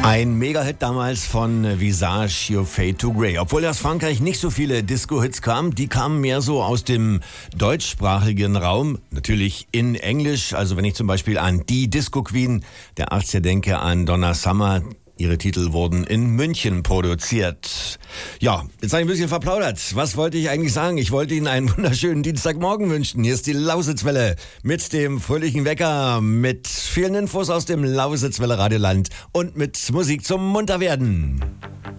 Ein Mega-Hit damals von Visage, Your Fade to Grey. Obwohl aus Frankreich nicht so viele Disco-Hits kamen, die kamen mehr so aus dem deutschsprachigen Raum. Natürlich in Englisch. Also wenn ich zum Beispiel an die Disco-Queen der 80er denke, an Donna Summer. Ihre Titel wurden in München produziert. Ja, jetzt habe ich ein bisschen verplaudert. Was wollte ich eigentlich sagen? Ich wollte Ihnen einen wunderschönen Dienstagmorgen wünschen. Hier ist die Lausitzwelle mit dem fröhlichen Wecker, mit vielen Infos aus dem Lausitzwelle Radioland und mit Musik zum Munterwerden.